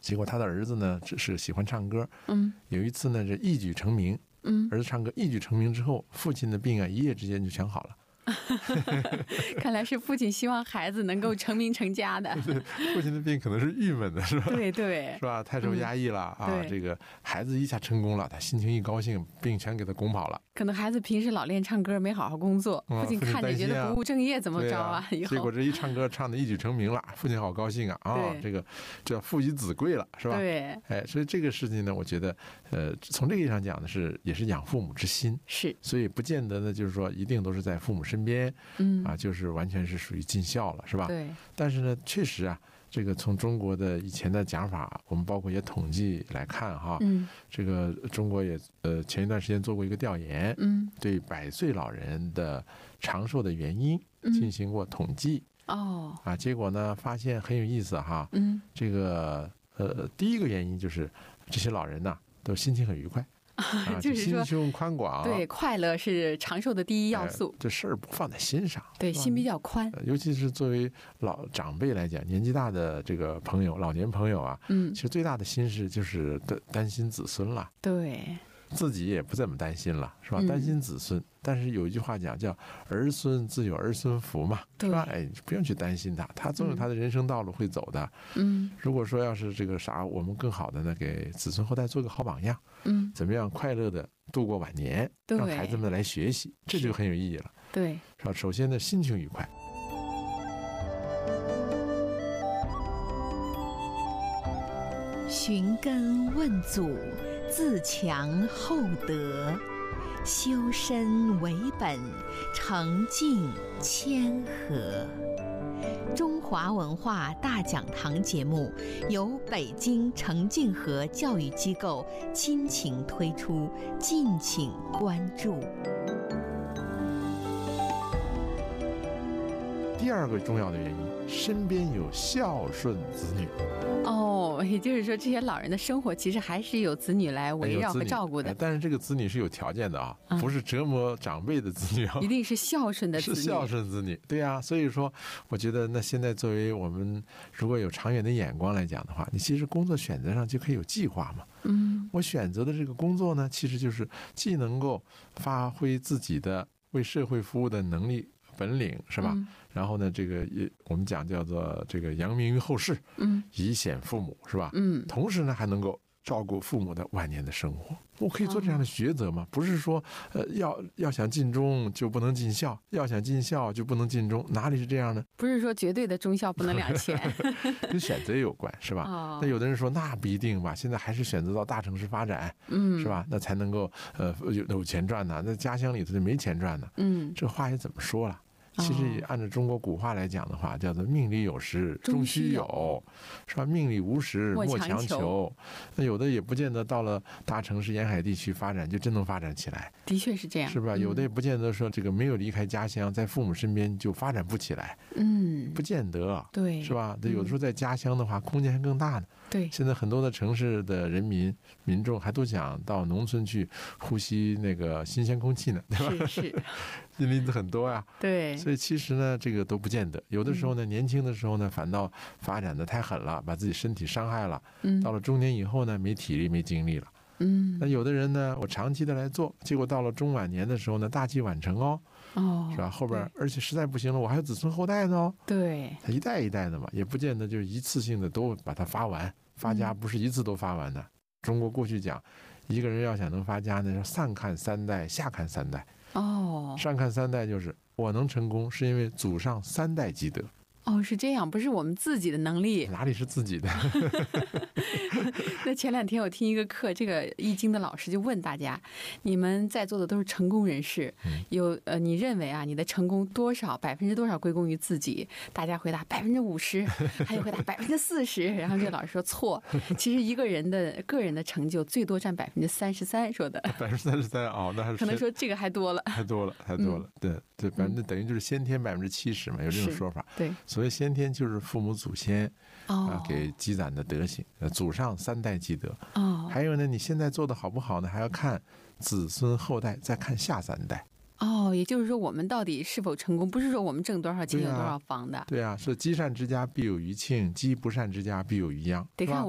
结果他的儿子呢只是喜欢唱歌，有一次呢这一举成名，儿子唱歌一举成名之后，父亲的病啊一夜之间就全好了。 看来是父亲希望孩子能够成名成家的。 对，父亲的病可能是郁闷的，是吧？ 对对， 是吧？太受压抑了啊！这个孩子一下成功了，他心情一高兴，病全给他拱跑了。 可能孩子平时老练唱歌，没好好工作，父亲看着觉得不务正业，怎么着啊？以后结果这一唱歌唱的一举成名了，父亲好高兴啊！这个叫父以子贵了，是吧？ 对， 哎，所以这个事情呢，我觉得，从这个意义上讲呢，也是养父母之心， 是， 所以不见得呢，就是说一定都是在父母身边，就是完全是属于尽孝了，是吧？ 对。 但是呢，确实啊，这个从中国的以前的讲法，我们包括一些统计来看哈，这个中国也前一段时间做过一个调研，对100岁老人的长寿的原因进行过统计，结果呢发现很有意思哈，这个第一个原因就是这些老人呢都心情很愉快。 就是说心胸宽广， 对，快乐是长寿的第一要素。 这事儿不放在心上， 对，心比较宽。 尤其是作为老长辈来讲，年纪大的这个朋友、老年朋友啊，其实最大的心事就是担心子孙了。 对。 自己也不怎么担心了，是吧？担心子孙，但是有一句话讲叫“儿孙自有儿孙福”嘛，是吧？哎，不用去担心他总有他的人生道路会走的。如果说要是这个啥，我们更好的呢，给子孙后代做个好榜样，怎么样快乐的度过晚年，让孩子们来学习，这就很有意义了。 对， 是吧？首先呢，心情愉快。 寻根问祖，自强厚德，修身为本，诚敬谦和。中华文化大讲堂节目由北京诚敬和教育机构倾情推出，敬请关注。 第二个重要的原因，身边有孝顺子女。 也就是说这些老人的生活其实还是有子女来围绕和照顾的， 但是这个子女是有条件的啊，不是折磨长辈的子女啊， 一定是孝顺的子女， 是孝顺子女。对啊，所以说我觉得那现在作为我们如果有长远的眼光来讲的话，你其实工作选择上就可以有计划嘛。我选择的这个工作呢，其实就是既能够发挥自己的为社会服务的能力本领，是吧？然后呢，这个我们讲叫做这个扬名于后世，以显父母，是吧？同时呢，还能够照顾父母的晚年的生活。我可以做这样的抉择吗？不是说要想尽忠就不能尽孝，要想尽孝就不能尽忠，哪里是这样呢？ 不是说绝对的忠孝不能两全， 跟选择有关，是吧？那有的人说那不一定吧，现在还是选择到大城市发展，是吧？那才能够有钱赚呢，那家乡里头就没钱赚呢。这话也怎么说了？其实按照中国古话来讲的话，叫做命里有时终须有，是吧？命里无时莫强求。那有的也不见得到了大城市沿海地区发展就真能发展起来， 的确是这样， 是吧？有的也不见得说这个没有离开家乡，在父母身边就发展不起来，不见得， 对， 是吧？有的时候在家乡的话，空间还更大呢。 对， 现在很多的城市的民众还都想到农村去呼吸那个新鲜空气呢，对吧？是，林子很多呀， 对。 所以其实呢，这个都不见得。有的时候呢，年轻的时候呢，反倒发展的太狠了，把自己身体伤害了。到了中年以后呢，没体力没精力了。那有的人呢，我长期的来做，结果到了中晚年的时候呢，大器晚成是吧？后边而且实在不行了，我还有子孙后代呢对， 他一代一代的嘛，也不见得就是一次性的都把它发完，发家不是一次都发完的。中国过去讲，一个人要想能发家呢，要上看3代，下看3代。上看3代就是我能成功，是因为祖上3代积德。 是这样，不是我们自己的能力， 哪里是自己的？ 那前2天我听一个课，这个易经的老师就问大家，你们在座的都是成功人士，你认为啊，你的成功%多少归功于自己？大家回答50%，还有回答40%，然后这个老师说错，其实一个人的个人的成就最多占33%，说的 33%那还是可能说这个还多了， 太多了。对，等于就是先天70%嘛，有这种说法。 对。 所谓先天就是父母祖先给积攒的德行，祖上3代积德。还有呢，你现在做的好不好呢？还要看子孙后代，再看下3代。 也就是说我们到底是否成功，不是说我们挣多少钱有多少房的。 对啊，是积善之家必有余庆，积不善之家必有余殃。 得看